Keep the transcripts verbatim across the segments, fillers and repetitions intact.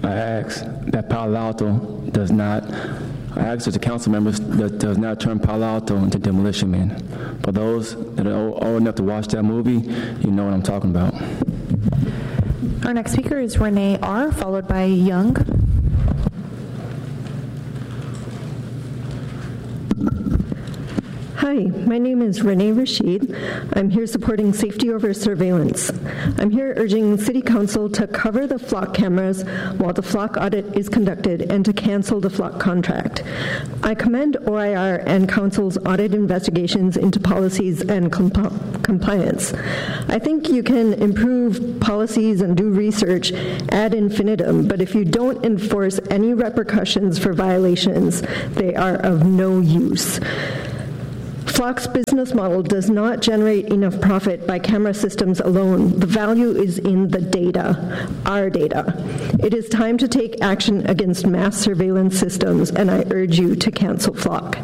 I ask that Palo Alto does not, I ask that the council members that does not turn Palo Alto into Demolition Man. For those that are old, old enough to watch that movie, you know what I'm talking about. Our next speaker is Renee R., followed by Young. Hi, my name is Renee Rashid. I'm here supporting safety over surveillance. I'm here urging City Council to cover the flock cameras while the flock audit is conducted and to cancel the flock contract. I commend O I R and Council's audit investigations into policies and comp- compliance. I think you can improve policies and do research ad infinitum, but if you don't enforce any repercussions for violations, they are of no use. Flock's business model does not generate enough profit by camera systems alone. The value is in the data, our data. It is time to take action against mass surveillance systems, and I urge you to cancel Flock.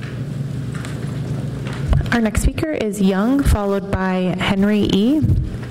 Our next speaker is Young, followed by Henry E.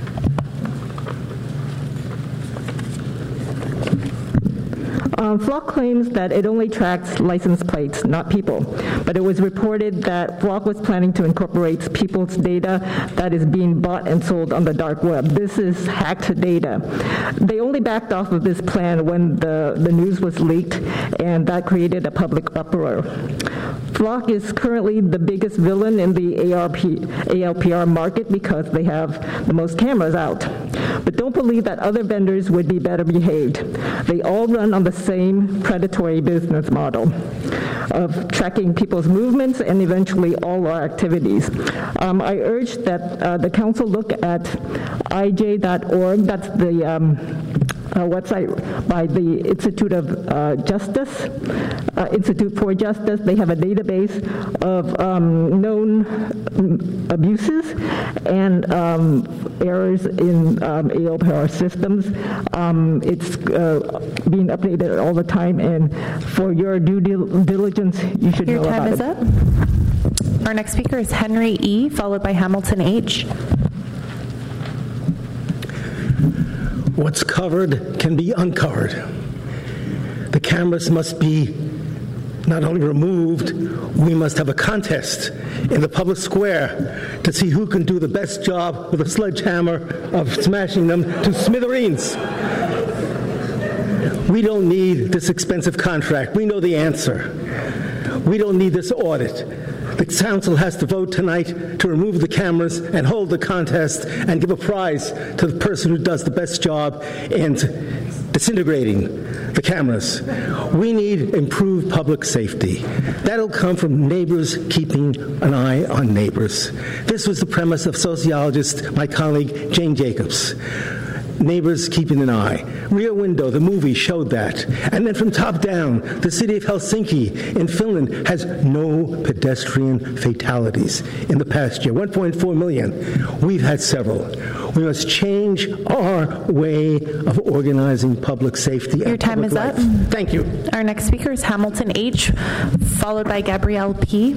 Um, Flock claims that it only tracks license plates, not people. But it was reported that Flock was planning to incorporate people's data that is being bought and sold on the dark web. This is hacked data. They only backed off of this plan when the, the news was leaked, and that created a public uproar. Flock is currently the biggest villain in the A R P, A L P R market because they have the most cameras out. But don't believe that other vendors would be better behaved. They all run on the same predatory business model of tracking people's movements and eventually all our activities. Um, I urge that uh, the council look at I J dot org. That's the um, Uh, website by the Institute of uh, Justice, uh, Institute for Justice. They have a database of um, known abuses and um, errors in um, A L P R systems. Um, it's uh, being updated all the time, and for your due diligence, you should your know about it. Your time is up. Our next speaker is Henry E., followed by Hamilton H. What's covered can be uncovered. The cameras must be not only removed, we must have a contest in the public square to see who can do the best job with a sledgehammer of smashing them to smithereens. We don't need this expensive contract. We know the answer. We don't need this audit. The council has to vote tonight to remove the cameras and hold the contest and give a prize to the person who does the best job in disintegrating the cameras. We need improved public safety. That'll come from neighbors keeping an eye on neighbors. This was the premise of sociologist, my colleague, Jane Jacobs. Neighbors keeping an eye. Rear Window, the movie, showed that. And then from top down, the city of Helsinki in Finland has no pedestrian fatalities in the past year, one point four million. We've had several. We must change our way of organizing public safety. Your and time public is life. up. Thank you. Our next speaker is Hamilton H., followed by Gabrielle P.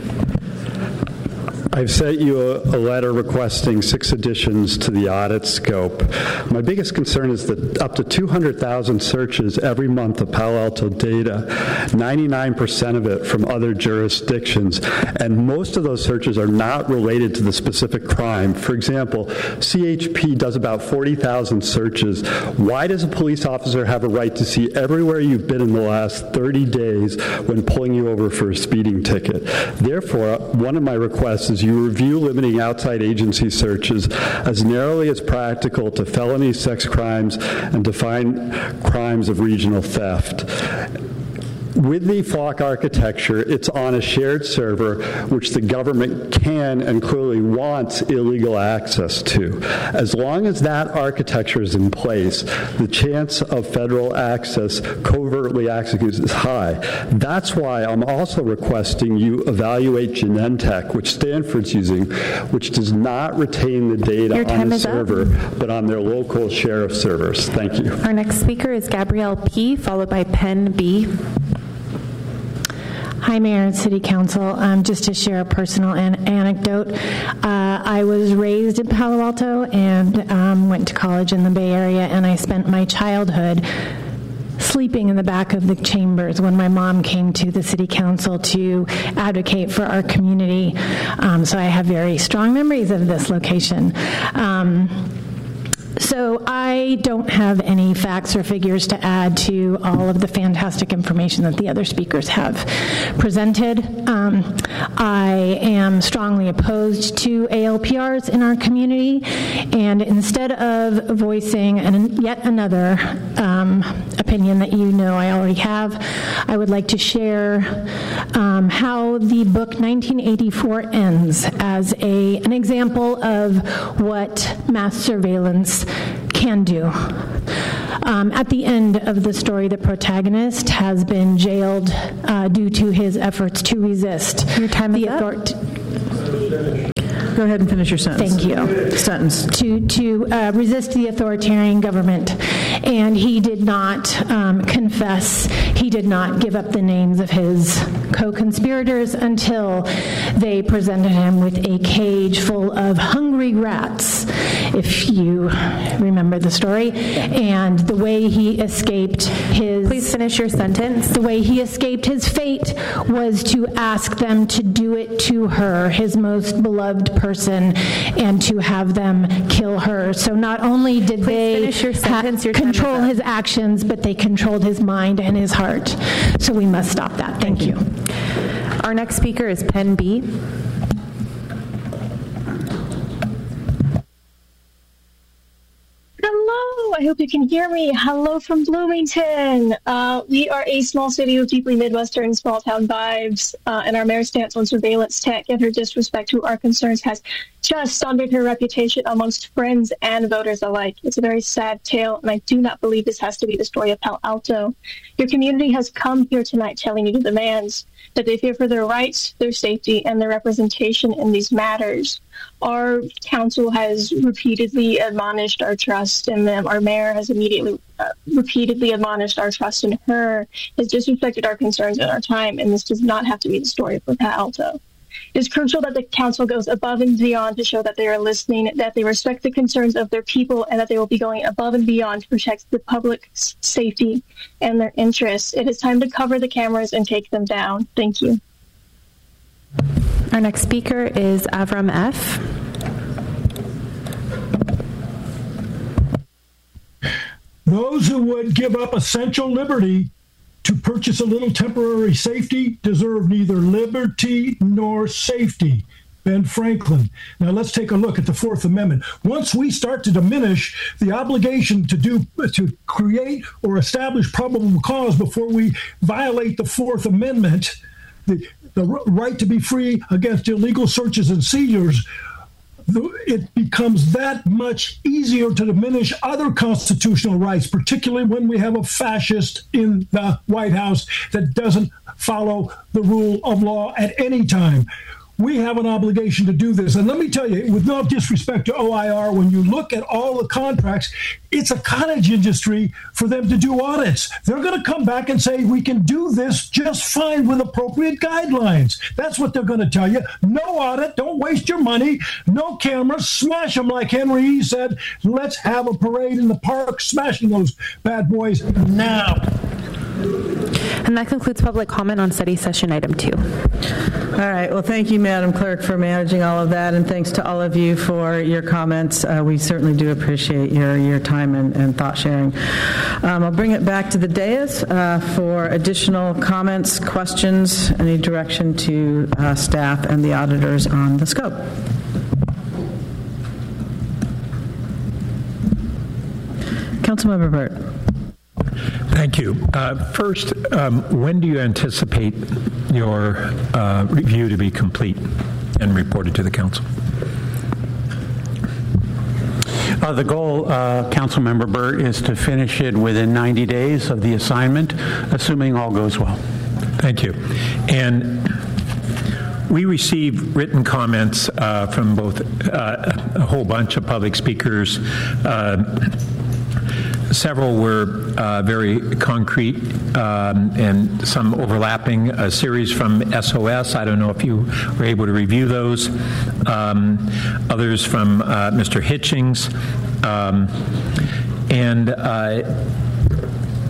I've sent you a, a letter requesting six additions to the audit scope. My biggest concern is that up to two hundred thousand searches every month of Palo Alto data, ninety-nine percent of it from other jurisdictions, and most of those searches are not related to the specific crime. For example, C H P does about forty thousand searches. Why does a police officer have a right to see everywhere you've been in the last thirty days when pulling you over for a speeding ticket? Therefore, one of my requests is you review limiting outside agency searches as narrowly as practical to felony sex crimes and define crimes of regional theft. With the Flock architecture, it's on a shared server, which the government can and clearly wants illegal access to. As long as that architecture is in place, the chance of federal access, covertly access, is high. That's why I'm also requesting you evaluate Genentech, which Stanford's using, which does not retain the data on the server, up. but on their local share of servers. Thank you. Our next speaker is Gabrielle P., followed by Penn B. Hi, Mayor and City Council. Um, just to share a personal an- anecdote, uh, I was raised in Palo Alto and um, went to college in the Bay Area, and I spent my childhood sleeping in the back of the chambers when my mom came to the city council to advocate for our community. Um, so I have very strong memories of this location. Um, So I don't have any facts or figures to add to all of the fantastic information that the other speakers have presented. Um, I am strongly opposed to A L P Rs in our community, and instead of voicing an, yet another um, opinion that you know I already have, I would like to share um, how the book nineteen eighty-four ends as a, an example of what mass surveillance can do. Um, at the end of the story, the protagonist has been jailed uh, due to his efforts to resist Your time the is up. authority. Go ahead and finish your sentence. Thank you. Sentence. To, to uh, resist the authoritarian government. And he did not um, confess, he did not give up the names of his co-conspirators until they presented him with a cage full of hungry rats, if you remember the story. And the way he escaped his... Please finish your sentence. The way he escaped his fate was to ask them to do it to her, his most beloved person, and to have them kill her. So not only did Please they finish your sentence. Your time is control up. his actions, but they controlled his mind and his heart. So we must stop that. Thank, you. Our next speaker is Pen B. Hello, I hope you can hear me. Hello from Bloomington. Uh, we are a small city with deeply Midwestern small town vibes, uh, and our mayor's stance on surveillance tech and her disrespect to our concerns has just sundered her reputation amongst friends and voters alike. It's a very sad tale, and I do not believe this has to be the story of Palo Alto. Your community has come here tonight telling you the demands that they fear for their rights, their safety, and their representation in these matters. Our council has repeatedly admonished our trust in them. Our mayor has immediately uh, repeatedly admonished our trust in her, has disrespected our concerns and our time, and this does not have to be the story for Palo Alto. It is crucial that the council goes above and beyond to show that they are listening, that they respect the concerns of their people, and that they will be going above and beyond to protect the public's safety and their interests. It is time to cover the cameras and take them down. Thank you. Our next speaker is Avram F. Those who would give up essential liberty to purchase a little temporary safety deserve neither liberty nor safety. Ben Franklin. Now let's take a look at the Fourth Amendment. Once we start to diminish the obligation to do to create or establish probable cause before we violate the Fourth Amendment, the, the right to be free against illegal searches and seizures, it becomes that much easier to diminish other constitutional rights, particularly when we have a fascist in the White House that doesn't follow the rule of law at any time. We have an obligation to do this. And let me tell you, with no disrespect to O I R, when you look at all the contracts, it's a cottage industry for them to do audits. They're going to come back and say, we can do this just fine with appropriate guidelines. That's what they're going to tell you. No audit. Don't waste your money. No cameras. Smash them like Henry E. said. Let's have a parade in the park smashing those bad boys now. And that concludes public comment on study session item two. All right. Well, thank you, Madam Clerk, for managing all of that, and thanks to all of you for your comments. Uh, we certainly do appreciate your, your time and, and thought sharing. Um, I'll bring it back to the dais uh, for additional comments, questions, any direction to uh, staff and the auditors on the scope. Councilmember Burt. Thank you. Uh, first, um, when do you anticipate your uh, review to be complete and reported to the council? Uh, the goal, uh, Councilmember Burt, is to finish it within ninety days of the assignment, assuming all goes well. Thank you. And we received written comments uh, from both uh, a whole bunch of public speakers. Uh, Several were uh, very concrete um, and some overlapping. A series from S O S. I don't know if you were able to review those. Um, others from uh, Mister Hitchings. Um, and uh,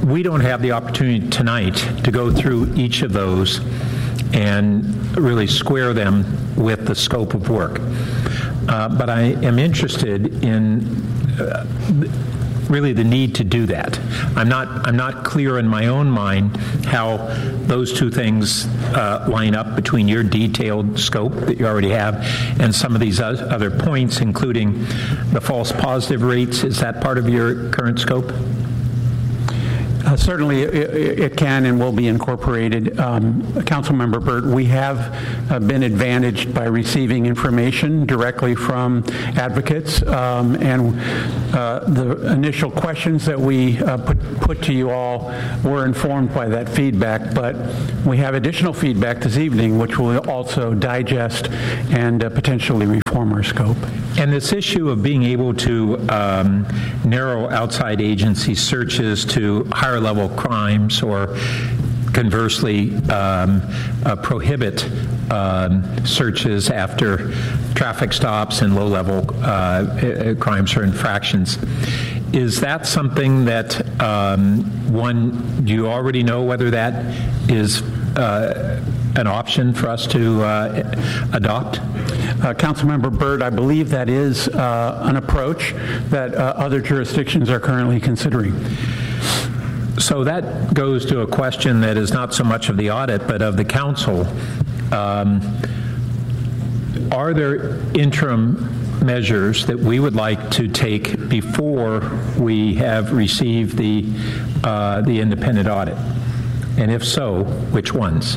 we don't have the opportunity tonight to go through each of those and really square them with the scope of work. Uh, but I am interested in uh, really the need to do that. I'm not, I'm not clear in my own mind how those two things uh, line up between your detailed scope that you already have and some of these other points, including the false positive rates. Is that part of your current scope? Uh, certainly, it, it can and will be incorporated. Um, Councilmember Burt, we have uh, been advantaged by receiving information directly from advocates, um, and uh, the initial questions that we uh, put, put to you all were informed by that feedback, but we have additional feedback this evening, which will also digest and uh, potentially reform our scope. And this issue of being able to um, narrow outside agency searches to higher level crimes, or conversely um, uh, prohibit um, searches after traffic stops and low level uh, crimes or infractions. Is that something that um, one, do you already know whether that is uh, an option for us to uh, adopt? Uh, Councilmember Burt, I believe that is uh, an approach that uh, other jurisdictions are currently considering. So that goes to a question that is not so much of the audit, but of the council. Um, are there interim measures that we would like to take before we have received the uh, the independent audit? And if so, which ones?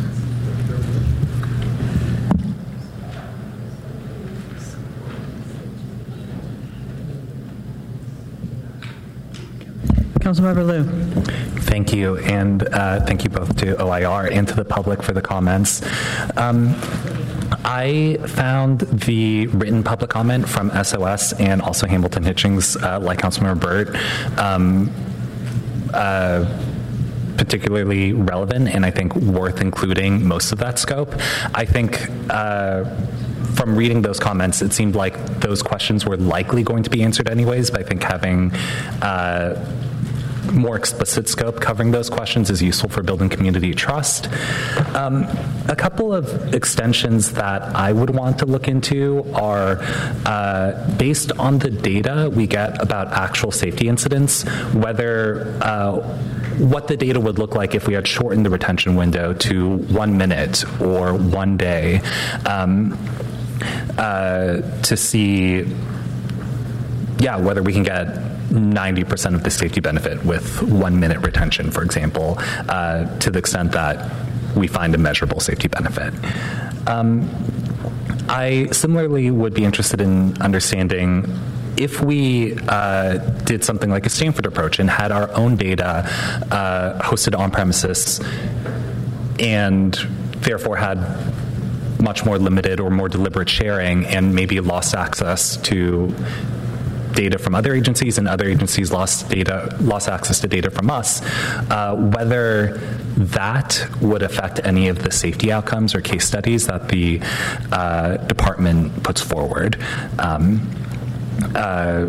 Councilmember Liu. Thank you, and uh, thank you both to O I R and to the public for the comments. Um, I found the written public comment from S O S and also Hamilton Hitchings, uh, like Councilmember Burt, um, uh, particularly relevant and I think worth including most of that scope. I think uh, from reading those comments, it seemed like those questions were likely going to be answered anyways, but I think having uh, more explicit scope covering those questions is useful for building community trust. Um, a couple of extensions that I would want to look into are uh, based on the data we get about actual safety incidents, whether uh, what the data would look like if we had shortened the retention window to one minute or one day, um, uh, to see, yeah, whether we can get ninety percent of the safety benefit with one minute retention, for example, uh, to the extent that we find a measurable safety benefit. Um, I similarly would be interested in understanding if we uh, did something like a Stanford approach and had our own data uh, hosted on premises and therefore had much more limited or more deliberate sharing and maybe lost access to data from other agencies and other agencies lost data, lost access to data from us, uh, whether that would affect any of the safety outcomes or case studies that the uh, department puts forward. Um, uh,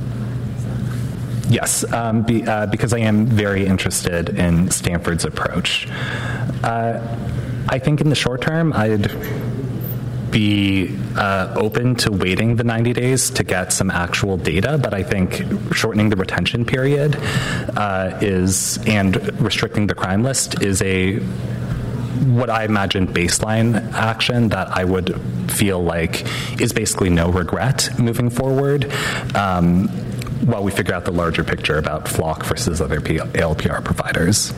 yes, um, be, uh, because I am very interested in Stanford's approach. Uh, I think in the short term, I'd be uh, open to waiting the ninety days to get some actual data, but I think shortening the retention period uh, is, and restricting the crime list is a, what I imagine baseline action that I would feel like is basically no regret moving forward, um, while we figure out the larger picture about Flock versus other A L P R providers.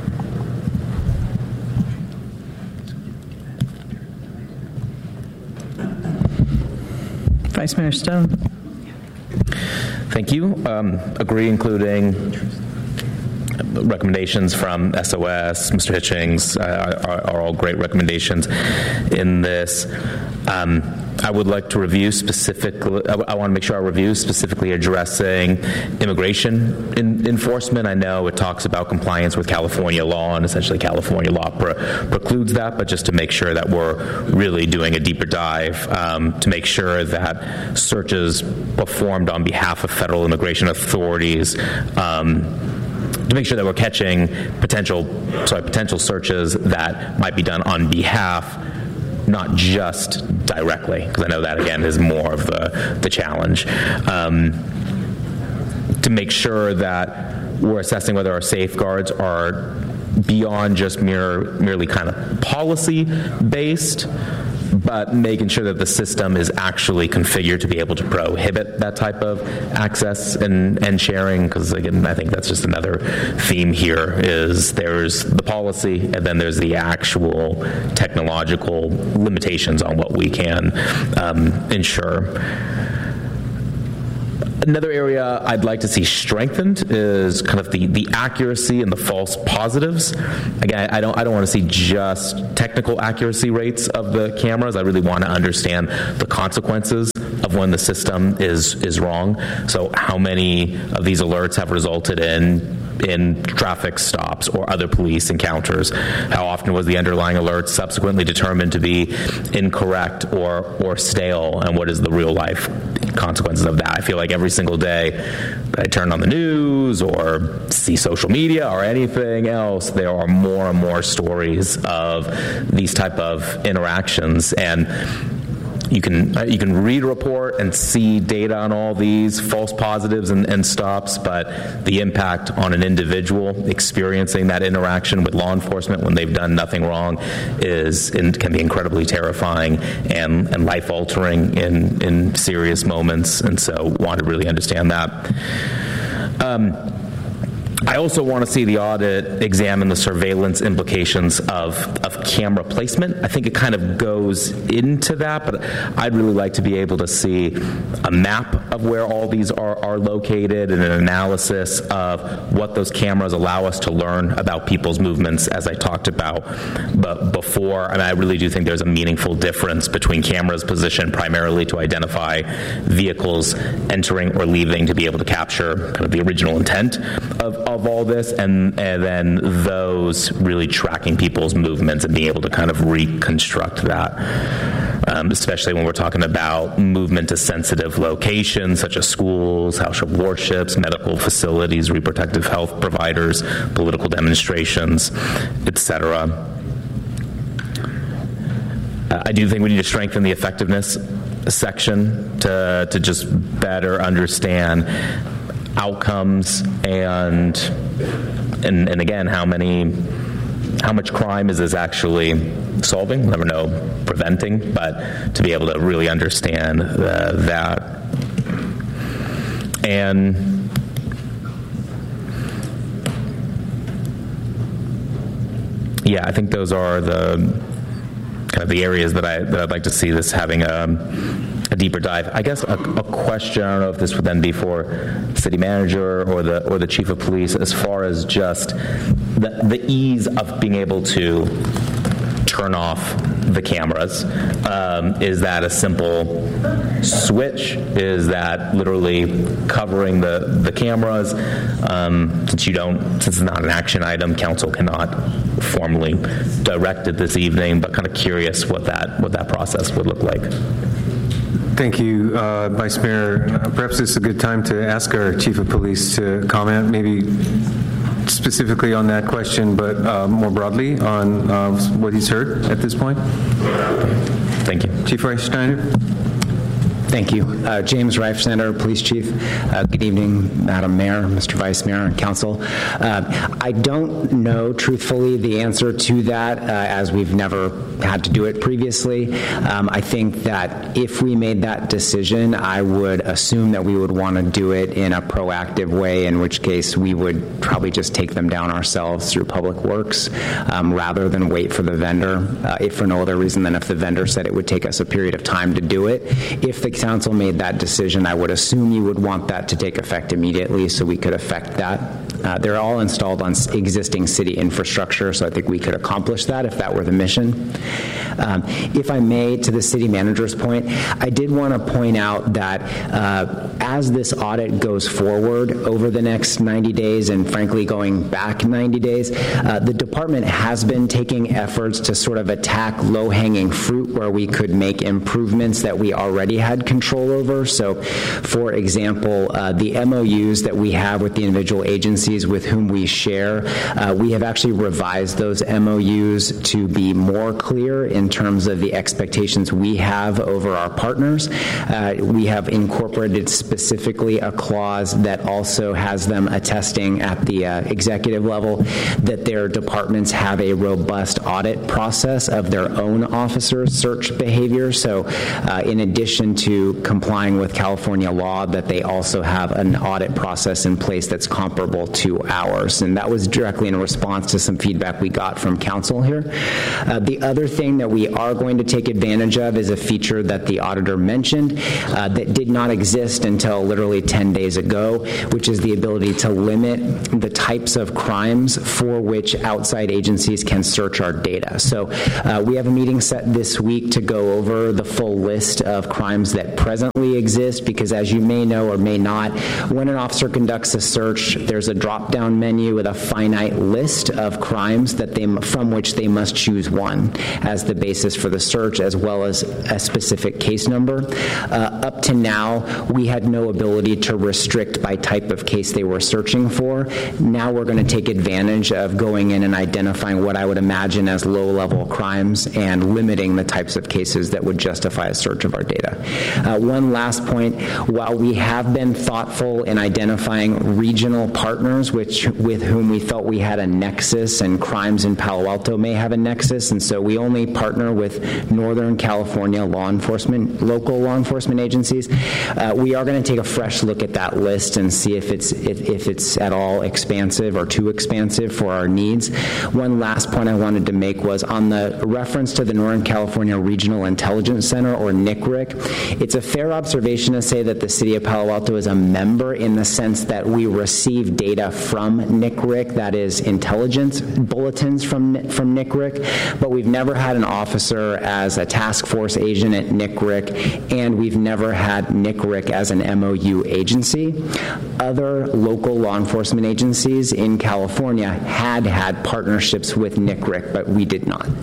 Vice Mayor Stone. Thank you. Um, agree, including recommendations from S O S, Mister Hitchings, uh, are, are all great recommendations in this. Um, I would like to review specifically, I, I want to make sure I review specifically addressing immigration in, enforcement. I know it talks about compliance with California law, and essentially California law pre- precludes that, but just to make sure that we're really doing a deeper dive um, to make sure that searches performed on behalf of federal immigration authorities um, to make sure that we're catching potential, sorry, potential searches that might be done on behalf, not just directly, because I know that, again, is more of the, the challenge. Um, to make sure that we're assessing whether our safeguards are beyond just mere, merely kind of policy-based, but making sure that the system is actually configured to be able to prohibit that type of access and, and sharing, because, again, I think that's just another theme here, is there's the policy and then there's the actual technological limitations on what we can um, ensure. Another area I'd like to see strengthened is kind of the, the accuracy and the false positives. Again, I don't I don't want to see just technical accuracy rates of the cameras. I really want to understand the consequences of when the system is is wrong. So how many of these alerts have resulted in in traffic stops or other police encounters? How often was the underlying alert subsequently determined to be incorrect or or stale, and what is the real life consequences of that? I feel like every single day that I turn on the news or see social media or anything else, there are more and more stories of these type of interactions, and You can uh, you can read a report and see data on all these false positives and, and stops, but the impact on an individual experiencing that interaction with law enforcement when they've done nothing wrong is in, can be incredibly terrifying and, and life-altering in, in serious moments, and so want to really understand that. Um, I also want to see the audit examine the surveillance implications of, of camera placement. I think it kind of goes into that, but I'd really like to be able to see a map of where all these are, are located and an analysis of what those cameras allow us to learn about people's movements, as I talked about but before. I mean, I really do think there's a meaningful difference between cameras positioned primarily to identify vehicles entering or leaving to be able to capture kind of the original intent of of all this, and, and then those really tracking people's movements and being able to kind of reconstruct that, um, especially when we're talking about movement to sensitive locations such as schools, house of worships, medical facilities, reproductive health providers, political demonstrations, et cetera. Uh, I do think we need to strengthen the effectiveness section to, to just better understand outcomes and, and and again, how many, how much crime is this actually solving? We'll never know preventing, but to be able to really understand uh, that. And yeah, I think those are the kind of the areas that I that I'd like to see this having a. a deeper dive. I guess a, a question, I don't know if this would then be for city manager or the or the chief of police, as far as just the, the ease of being able to turn off the cameras. Um, is that a simple switch? Is that literally covering the, the cameras? Um, since you don't, since it's not an action item, council cannot formally direct it this evening, but kind of curious what that what that process would look like. Thank you, uh, Vice Mayor. Uh, perhaps this is a good time to ask our Chief of Police to comment, maybe specifically on that question, but uh, more broadly on uh, what he's heard at this point. Thank you. Chief Reifsnyder. Thank you. Uh, James Reifsnyder, Police Chief. Uh, good evening, Madam Mayor, Mister Vice Mayor, and Council. Uh, I don't know, truthfully, the answer to that, uh, as we've never had to do it previously. Um, I think that if we made that decision, I would assume that we would want to do it in a proactive way, in which case we would probably just take them down ourselves through Public Works, um, rather than wait for the vendor, uh, if for no other reason than if the vendor said it would take us a period of time to do it. If the council made that decision, I would assume you would want that to take effect immediately so we could affect that. Uh, they're all installed on existing city infrastructure, so I think we could accomplish that if that were the mission. Um, if I may, to the city manager's point, I did want to point out that uh, as this audit goes forward over the next ninety days, and frankly going back ninety days, uh, the department has been taking efforts to sort of attack low-hanging fruit where we could make improvements that we already had control over. So, for example, uh, the M O Us that we have with the individual agencies with whom we share, uh, we have actually revised those M O Us to be more clear in terms of the expectations we have over our partners. Uh, we have incorporated specifically a clause that also has them attesting at the uh, executive level that their departments have a robust audit process of their own officer search behavior. So uh, in addition to complying with California law, that they also have an audit process in place that's comparable to ours. And that was directly in response to some feedback we got from council here. Uh, the other thing that we are going to take advantage of is a feature that the auditor mentioned uh, that did not exist until literally ten days ago, which is the ability to limit the types of crimes for which outside agencies can search our data. So uh, we have a meeting set this week to go over the full list of crimes that presently exist, because as you may know or may not, when an officer conducts a search, there's a drop-down menu with a finite list of crimes that they, from which they must choose one as the basis for the search, as well as a specific case number. Uh, up to now, we had no ability to restrict by type of case they were searching for. Now we're going to take advantage of going in and identifying what I would imagine as low-level crimes and limiting the types of cases that would justify a search of our data. Uh, one last point, while we have been thoughtful in identifying regional partners which, with whom we felt we had a nexus, and crimes in Palo Alto may have a nexus, and so we only partner with Northern California law enforcement, local law enforcement agencies, uh, we are going to take a fresh look at that list and see if it's if, if it's at all expansive or too expansive for our needs. One last point I wanted to make was on the reference to the Northern California Regional Intelligence Center, or N C R I C. It's a fair observation to say that the city of Palo Alto is a member in the sense that we receive data from N C R I C, that is intelligence bulletins from, from N C R I C, but we've never had an officer as a task force agent at N C R I C, and we've never had N C R I C as an M O U agency. Other local law enforcement agencies in California had had partnerships with N C R I C, but we did not.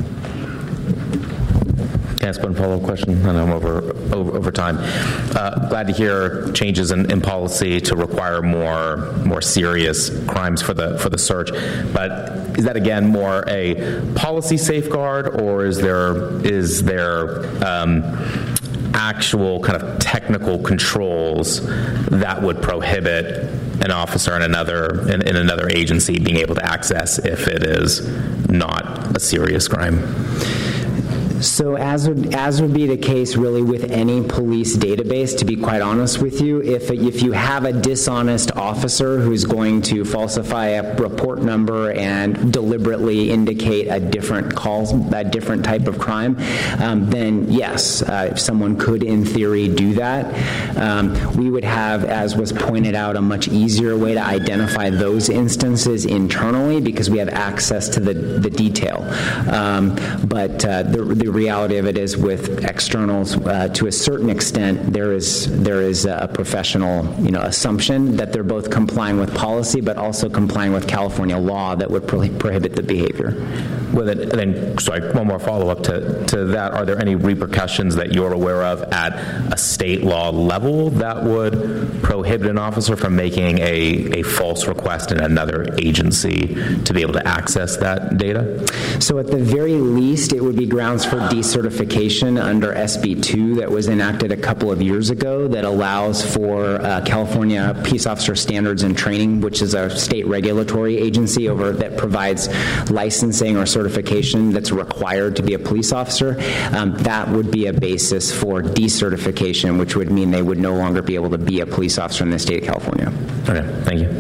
Can I ask one follow-up question? I know I'm over, over, over time. Uh, glad to hear changes in, in policy to require more more serious crimes for the for the search. But is that again more a policy safeguard, or is there is there um, actual kind of technical controls that would prohibit an officer in another in, in another agency being able to access if it is not a serious crime? So as would, as would be the case really with any police database, to be quite honest with you, if, if you have a dishonest officer who's going to falsify a report number and deliberately indicate a different call, a different type of crime, um, then yes, uh, someone could in theory do that. Um, we would have, as was pointed out, a much easier way to identify those instances internally because we have access to the, the detail. Um, but uh, the, the The reality of it is, with externals, uh, to a certain extent, there is there is a professional, you know, assumption that they're both complying with policy, but also complying with California law that would pro- prohibit the behavior. Well, then, then sorry, one more follow-up to, to that. Are there any repercussions that you're aware of at a state law level that would prohibit an officer from making a, a false request in another agency to be able to access that data? So at the very least, it would be grounds for decertification under S B two that was enacted a couple of years ago that allows for uh, California Peace Officer Standards and Training, which is a state regulatory agency over that provides licensing or certification that's required to be a police officer. Um, that would be a basis for decertification, which would mean they would no longer be able to be a police officer in the state of California. Okay, thank you.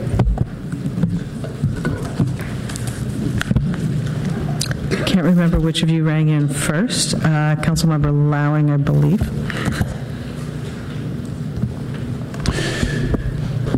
Can't remember which of you rang in first. Uh, Councilmember Lowing, I believe. Okay.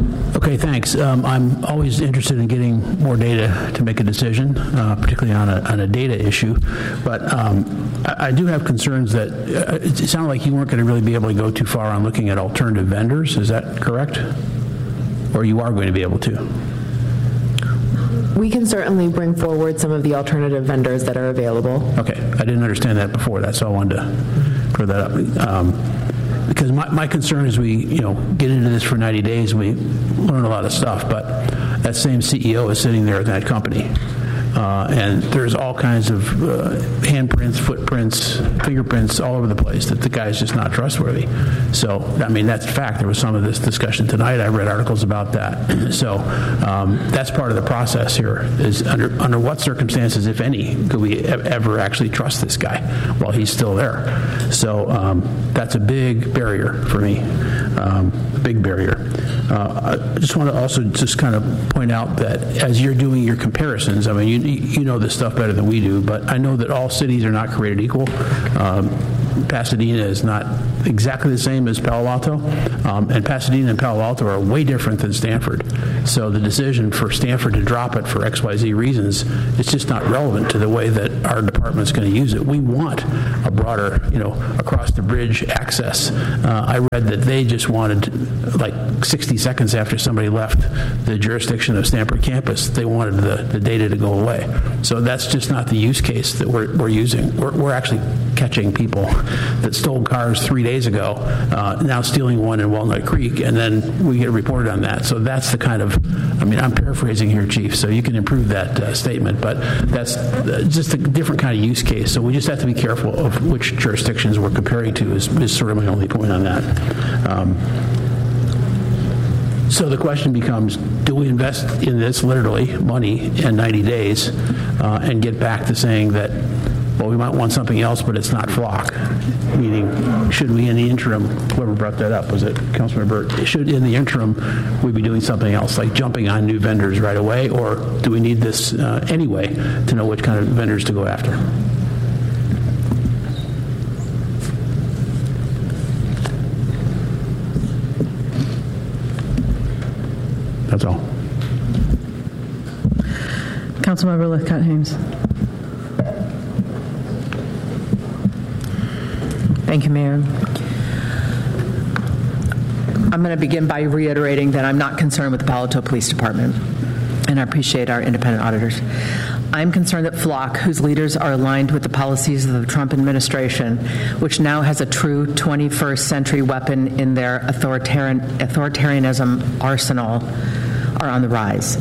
Okay, thanks. Um, I'm always interested in getting more data to make a decision, uh, particularly on a, on a data issue. But um, I, I do have concerns that uh, it sounded like you weren't going to really be able to go too far on looking at alternative vendors. Is that correct? Or you are going to be able to? We can certainly bring forward some of the alternative vendors that are available. Okay, I didn't understand that before. That's all I wanted to clear that up. Um, because my, my concern is we, you know, get into this for ninety days, we learn a lot of stuff, but that same C E O is sitting there at that company. Uh, and there's all kinds of uh, handprints, footprints, fingerprints all over the place that the guy's just not trustworthy. So, I mean, that's a fact. There was some of this discussion tonight. I read articles about that. So um, that's part of the process here is under, under what circumstances, if any, could we e- ever actually trust this guy while he's still there? So um, that's a big barrier for me, um, a big barrier. Uh, I just want to also just kind of point out that as you're doing your comparisons, I mean, you, you know this stuff better than we do, but I know that all cities are not created equal. Um, Pasadena is not exactly the same as Palo Alto, um, and Pasadena and Palo Alto are way different than Stanford. So the decision for Stanford to drop it for X Y Z reasons, it's just not relevant to the way that our department's going to use it. We want a broader, you know, across the bridge access. Uh, I read that they just wanted, like sixty seconds after somebody left the jurisdiction of Stanford campus, they wanted the, the data to go away. So that's just not the use case that we're, we're using. We're, we're actually catching people that stole cars three days ago, uh, now stealing one in Walnut Creek, and then we get reported on that. So that's the kind of, I mean, I'm paraphrasing here, Chief, so you can improve that uh, statement, but that's uh, just a different kind of use case. So we just have to be careful of which jurisdictions we're comparing to is, is sort of my only point on that. Um, So the question becomes, do we invest in this, literally, money in ninety days, uh, and get back to saying that, well, we might want something else, but it's not Flock? Meaning, should we in the interim, whoever brought that up, was it Councilman Burt? Should in the interim we be doing something else, like jumping on new vendors right away, or do we need this uh, anyway to know which kind of vendors to go after? That's all. Councilmember Lythcott-Haims. Thank you, Mayor. I'm going to begin by reiterating that I'm not concerned with the Palo Alto Police Department, and I appreciate our independent auditors. I'm concerned that Flock, whose leaders are aligned with the policies of the Trump administration, which now has a true twenty-first century weapon in their authoritarian, authoritarianism arsenal, are on the rise.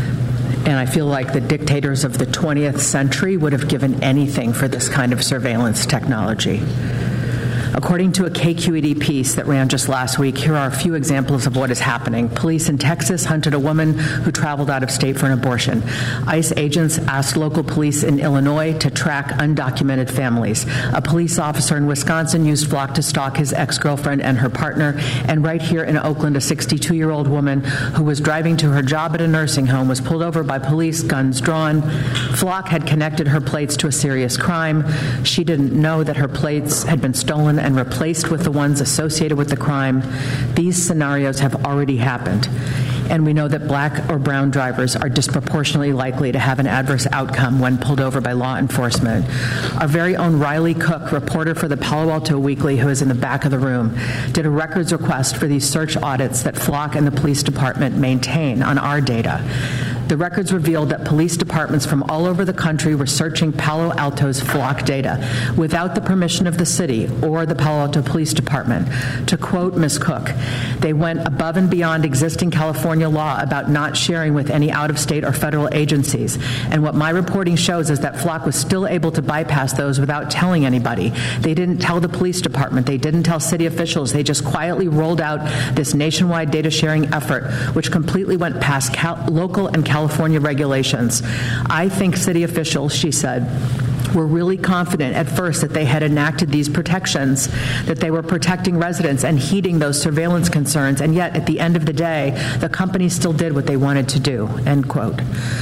And I feel like the dictators of the twentieth century would have given anything for this kind of surveillance technology. According to a K Q E D piece that ran just last week, here are a few examples of what is happening. Police in Texas hunted a woman who traveled out of state for an abortion. ICE agents asked local police in Illinois to track undocumented families. A police officer in Wisconsin used Flock to stalk his ex-girlfriend and her partner. And right here in Oakland, a sixty-two-year-old woman who was driving to her job at a nursing home was pulled over by police, guns drawn. Flock had connected her plates to a serious crime. She didn't know that her plates had been stolen and replaced with the ones associated with the crime. These scenarios have already happened. And we know that black or brown drivers are disproportionately likely to have an adverse outcome when pulled over by law enforcement. Our very own Riley Cook, reporter for the Palo Alto Weekly, who is in the back of the room, did a records request for these search audits that Flock and the police department maintain on our data. The records revealed that police departments from all over the country were searching Palo Alto's Flock data without the permission of the city or the Palo Alto Police Department. To quote Miz Cook, they went above and beyond existing California law about not sharing with any out-of-state or federal agencies. And what my reporting shows is that Flock was still able to bypass those without telling anybody. They didn't tell the police department. They didn't tell city officials. They just quietly rolled out this nationwide data sharing effort, which completely went past cal- local and California regulations. I think city officials, she said, were really confident at first that they had enacted these protections, that they were protecting residents and heeding those surveillance concerns, and yet at the end of the day, the company still did what they wanted to do, end quote.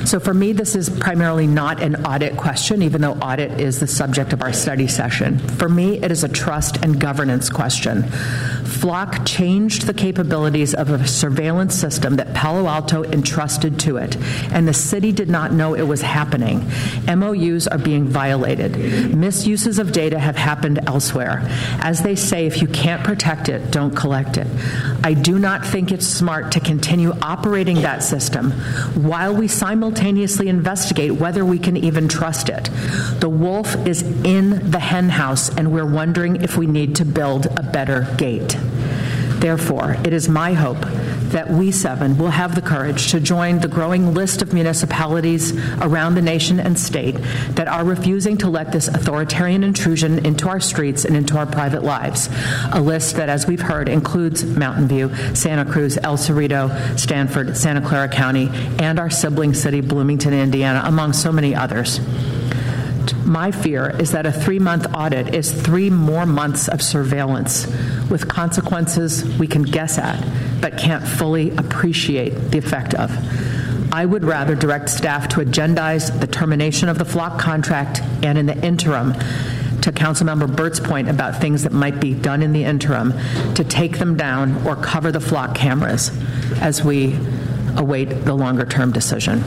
So for me, this is primarily not an audit question, even though audit is the subject of our study session. For me, it is a trust and governance question. Flock changed the capabilities of a surveillance system that Palo Alto entrusted to it, and the city did not know it was happening. M O Us are being violated. Misuses of data have happened elsewhere. As they say, if you can't protect it, don't collect it. I do not think it's smart to continue operating that system while we simultaneously investigate whether we can even trust it. The wolf is in the hen house, and we're wondering if we need to build a better gate. Therefore, it is my hope that we seven will have the courage to join the growing list of municipalities around the nation and state that are refusing to let this authoritarian intrusion into our streets and into our private lives. A list that, as we've heard, includes Mountain View, Santa Cruz, El Cerrito, Stanford, Santa Clara County, and our sibling city, Bloomington, Indiana, among so many others. My fear is that a three-month audit is three more months of surveillance with consequences we can guess at but can't fully appreciate the effect of. I would rather direct staff to agendize the termination of the Flock contract, and in the interim, to Councilmember Burt's point about things that might be done in the interim, to take them down or cover the Flock cameras as we await the longer-term decision.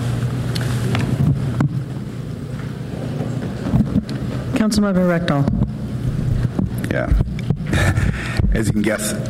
Councilmember Rectal. Yeah. As you can guess,